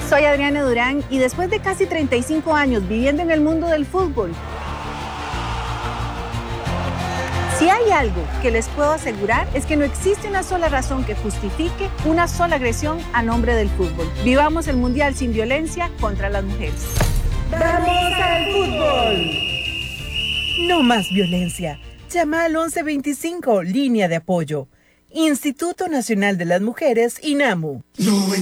Soy Adriana Durán y después de casi 35 años viviendo en el mundo del fútbol, si hay algo que les puedo asegurar es que no existe una sola razón que justifique una sola agresión a nombre del fútbol. Vivamos el Mundial sin violencia contra las mujeres. ¡Vamos al fútbol! No más violencia. Llama al 1125, línea de apoyo. Instituto Nacional de las Mujeres, INAMU.